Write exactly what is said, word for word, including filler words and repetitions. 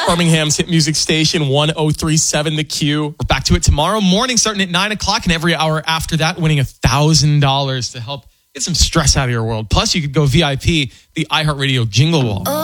Birmingham's hit music station, one oh three point seven The Q. We're back to it tomorrow morning, starting at nine o'clock, and every hour after that, winning one thousand dollars to help get some stress out of your world. Plus, you could go V I P, the iHeartRadio Jingle Wall.